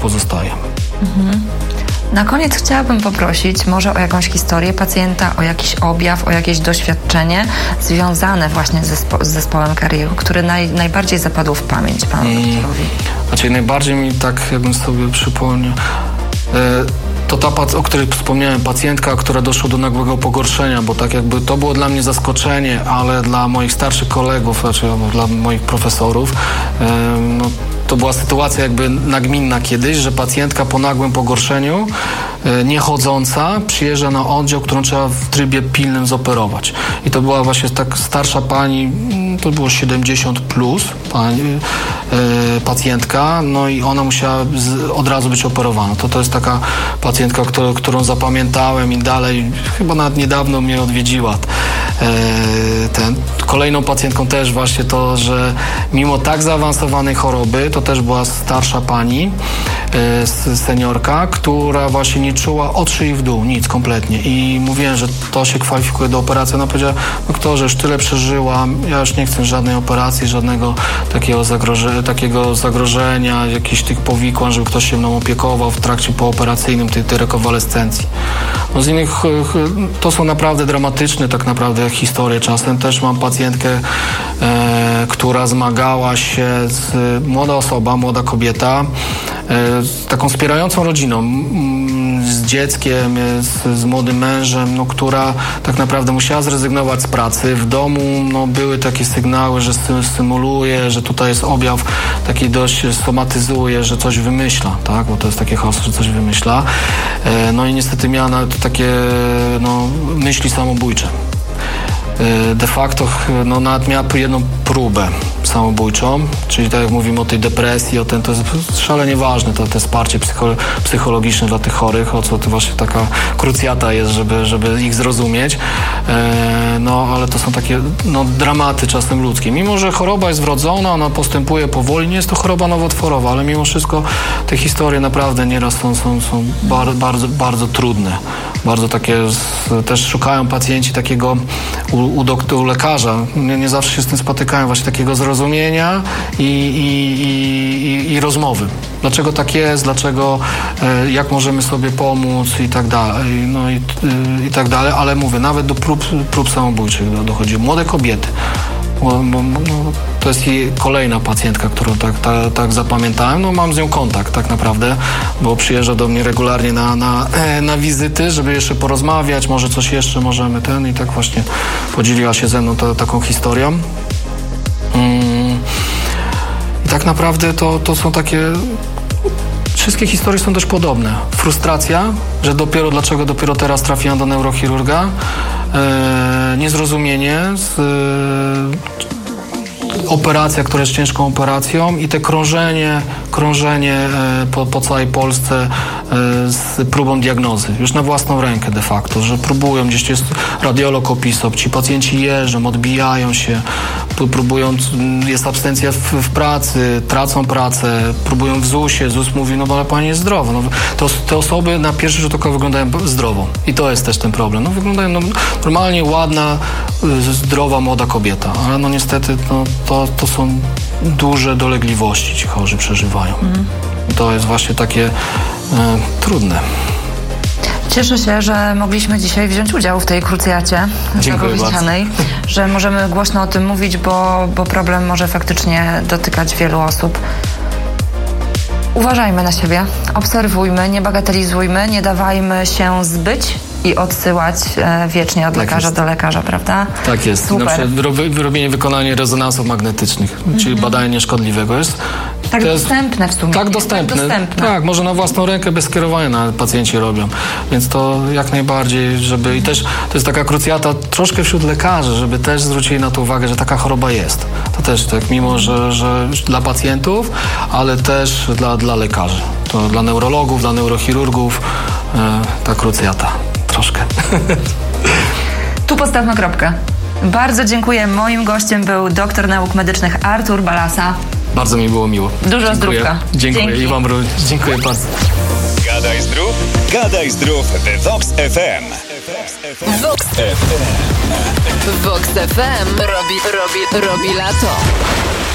pozostaje. Na koniec chciałabym poprosić może o jakąś historię pacjenta, o jakiś objaw, o jakieś doświadczenie związane właśnie z zespołem Cariu, który najbardziej zapadł w pamięć panu doktorowi. Znaczy najbardziej mi tak, jakbym sobie przypomniał, to ta, o której wspomniałem, pacjentka, która doszła do nagłego pogorszenia, bo tak jakby to było dla mnie zaskoczenie, ale dla moich starszych kolegów, znaczy dla moich profesorów, no, to była sytuacja jakby nagminna kiedyś, że pacjentka po nagłym pogorszeniu, niechodząca, przyjeżdża na oddział, którą trzeba w trybie pilnym zoperować. I to była właśnie tak starsza pani, to było 70 plus, pacjentka, no i ona musiała od razu być operowana. To jest taka pacjentka, którą zapamiętałem i dalej, chyba nawet niedawno mnie odwiedziła. Kolejną pacjentką też właśnie to, że mimo tak zaawansowanej choroby, to też była starsza pani, seniorka, która właśnie nie czuła od szyi w dół, nic kompletnie. I mówiłem, że to się kwalifikuje do operacji. Ona powiedziała, doktorze, już tyle przeżyłam, ja już nie chcę żadnej operacji, żadnego takiego zagrożenia, jakichś tych powikłań, żeby ktoś się mną opiekował w trakcie pooperacyjnym tej rekonwalescencji. No z innych, to są naprawdę dramatyczne tak naprawdę historie. Czasem też mam pacjentkę, która zmagała się młoda osoba, młoda kobieta, z taką wspierającą rodziną, z dzieckiem, z młodym mężem, no, która tak naprawdę musiała zrezygnować z pracy. W domu no, były takie sygnały, że symuluje, że tutaj jest objaw taki dość somatyzuje, że coś wymyśla, tak? Bo to jest takie hasło, że coś wymyśla. No i niestety miała nawet takie no, myśli samobójcze. De facto no, nawet miała jedną próbę samobójczą, czyli tak jak mówimy o tej depresji, to jest szalenie ważne, to wsparcie psychologiczne dla tych chorych, o co to właśnie taka krucjata jest, żeby ich zrozumieć. No, ale to są takie no, dramaty czasem ludzkie. Mimo, że choroba jest wrodzona, ona postępuje powoli, nie jest to choroba nowotworowa, ale mimo wszystko te historie naprawdę nieraz są bardzo, bardzo trudne. Bardzo takie, też szukają pacjenci takiego u lekarza, nie zawsze się z tym spotykają, właśnie takiego zrozumienia i rozmowy. Dlaczego tak jest, dlaczego, jak możemy sobie pomóc i tak dalej, no i tak dalej, ale mówię, nawet do prób samobójczych dochodzi. Młode kobiety. To jest jej kolejna pacjentka, którą tak zapamiętałem. No, mam z nią kontakt tak naprawdę, bo przyjeżdża do mnie regularnie na wizyty, żeby jeszcze porozmawiać, może coś jeszcze możemy i tak właśnie podzieliła się ze mną taką historią. I tak naprawdę to są takie... Wszystkie historie są dość podobne. Frustracja, że dlaczego dopiero teraz trafiłam do neurochirurga, niezrozumienie, operacja, która jest ciężką operacją i te krążenie po całej Polsce z próbą diagnozy. Już na własną rękę de facto, że próbują, gdzieś jest radiolog opisał, ci pacjenci jeżdżą, odbijają się, próbują, jest absencja w pracy, tracą pracę, próbują w ZUS-ie, ZUS mówi, no ale pani jest zdrowa. No, te osoby na pierwszy rzut oka wyglądają zdrowo i to jest też ten problem. No, wyglądają normalnie ładna, zdrowa, młoda kobieta, ale no niestety to są duże dolegliwości ci chorzy przeżywają. To jest właśnie takie trudne. Cieszę się, że mogliśmy dzisiaj wziąć udział w tej krucjacie zapowiedzianej, że możemy głośno o tym mówić, bo problem może faktycznie dotykać wielu osób. Uważajmy na siebie, obserwujmy, nie bagatelizujmy, nie dawajmy się zbyć i odsyłać wiecznie od lekarza do lekarza, prawda? Tak jest. Super. Na przykład wykonanie rezonansów magnetycznych, czyli badanie nieszkodliwego jest. Tak dostępne w sumie. Tak dostępne. Tak, może na własną rękę bez skierowania nawet pacjenci robią. Więc to jak najbardziej, żeby... I też to jest taka krucjata troszkę wśród lekarzy, żeby też zwrócili na to uwagę, że taka choroba jest. To też tak, mimo że dla pacjentów, ale też dla lekarzy. To dla neurologów, dla neurochirurgów ta krucjata. Troszkę. Tu postawmy kropkę. Bardzo dziękuję. Moim gościem był doktor nauk medycznych Artur Balasa. Bardzo mi było miło. Dużo zdrówka. Dziękuję. Dzięki. I wam również. Dziękuję bardzo. Gadaj zdrów, gadaj zdrów w Vox FM. Vox. Vox FM robi lato.